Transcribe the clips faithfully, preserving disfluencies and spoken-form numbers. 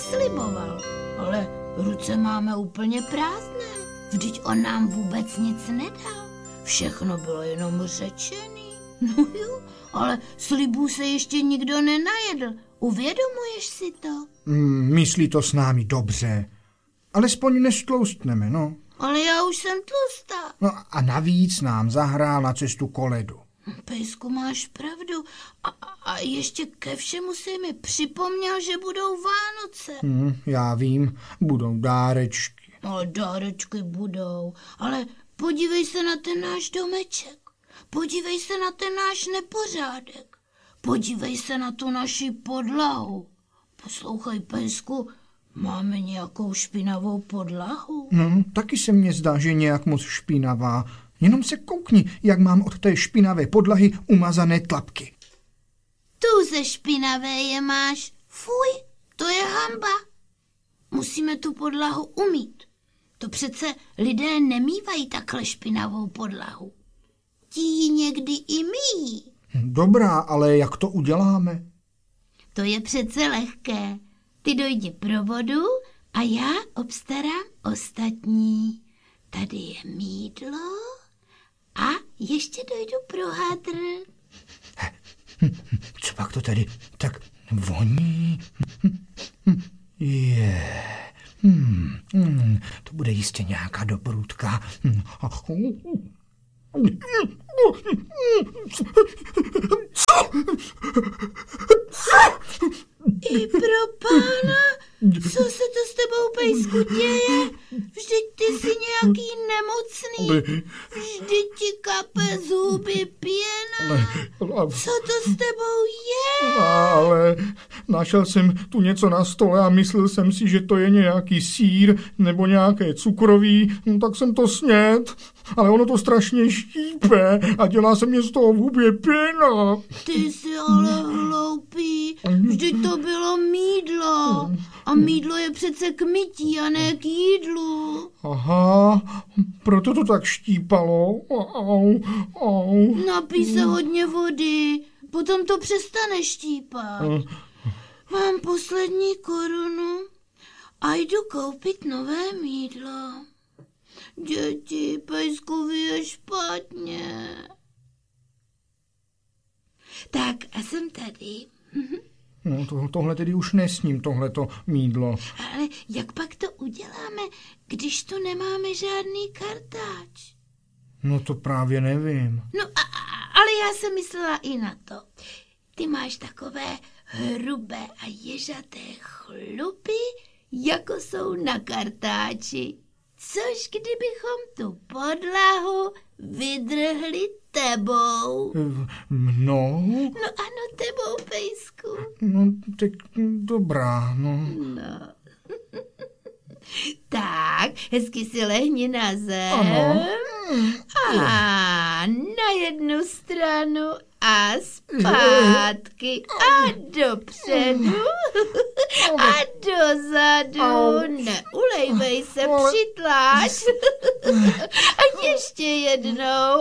sliboval, ale ruce máme úplně prázdné. Vždyť on nám vůbec nic nedal. Všechno bylo jenom řečený. No jo, ale slibů se ještě nikdo nenajedl. Uvědomuješ si to? Mm, myslí to s námi dobře. Alespoň nestloustneme, no. Ale já už jsem tlustá. No a navíc nám zahrál na cestu koledu. Pejsku, máš pravdu. A, a ještě ke všemu si mi připomněl, že budou Vánoce. Mm, já vím, budou dárečky. No, dárečky budou, ale podívej se na ten náš domeček. Podívej se na ten náš nepořádek. Podívej se na tu naši podlahu. Poslouchej, Pejsku, máme nějakou špinavou podlahu? No, taky se mně zdá, že nějak moc špinavá. Jenom se koukni, jak mám od té špinavé podlahy umazané tlapky. Tu ze špinavé je máš. Fuj, to je hanba. Musíme tu podlahu umýt. To přece lidé nemývají takhle špinavou podlahu. Ti ji někdy i myjí. Dobrá, ale jak to uděláme? To je přece lehké. Ty dojdi pro vodu a já obstarám ostatní. Tady je mýdlo a ještě dojdu pro hadr. Co pak to tady tak voní? Je. Hmm, hmm, to bude jistě nějaká dobrutka. I pro pána, co se to s tebou, Pejsku, děje? Vždyť ty jsi nějaký nemocný. Vždyť ti kape z huby pěna. Co to s tebou je? Ale našel jsem tu něco na stole a myslel jsem si, že to je nějaký sýr nebo nějaké cukroví, no, tak jsem to sněd. Ale ono to strašně štípe a dělá se mě z toho v hubě pěna. Ty jsi ale hloupý. Vždyť to bylo mýdlo. A mýdlo je přece k mytí a ne k jídlu. Aha, proto to tak štípalo. Au, au. Napij se hodně vody, potom to přestane štípat. Mám poslední korunu a jdu koupit nové mýdlo. Děti, Pejskovi je špatně. Tak a jsem tady. No, to, tohle tedy už nesním, tohleto mýdlo. Ale jak pak to uděláme, když tu nemáme žádný kartáč? No to právě nevím. No, a, ale já jsem myslela i na to. Ty máš takové hrubé a ježaté chlupy, jako jsou na kartáči. Což kdybychom tu podlahu vydrhli tebou? No? No ano, tebou, Pejsku. No, tak dobrá, no. No. Tak, hezky si lehni na zem. Ano. A na jednu stranu a zpátky a dopředu a dozadu. Neulejvej se, přitláš. A ještě jednou.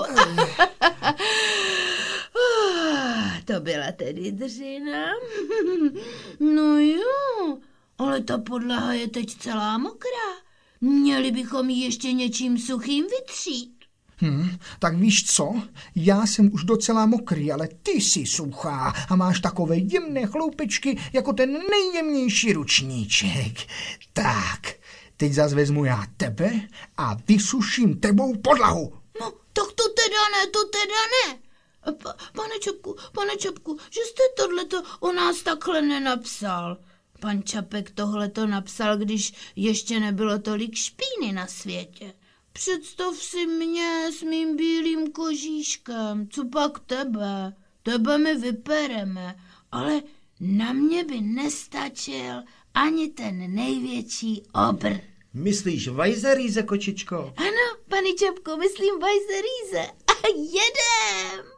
To byla tedy dřina. No jo, ale ta podlaha je teď celá mokrá. Měli bychom ji ještě něčím suchým vytřít. Hmm, tak víš co? Já jsem už docela mokrý, ale ty jsi suchá a máš takové jemné chloupečky jako ten nejjemnější ručníček. Tak, teď zas vezmu já tebe a vysuším tebou podlahu. No, tak to teda ne, to teda ne. Pa, pane Čapku, pane Čapku, že jste tohleto o nás takhle nenapsal. Pan Čapek tohleto napsal, když ještě nebylo tolik špíny na světě. Představ si mě s mým bílým kožíškem, co pak tebe? Tebe my vypereme, ale na mě by nestačil ani ten největší obr. Myslíš Vajzeríze, kočičko? Ano, pane Čapku, myslím Vajzeríze. A jedem!